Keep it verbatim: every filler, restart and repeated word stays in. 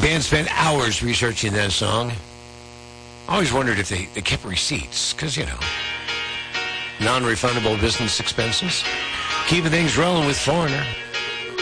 band spent hours researching that song. I always wondered if they, they kept receipts, because, you know, non-refundable business expenses. Keeping things rolling with Foreigner.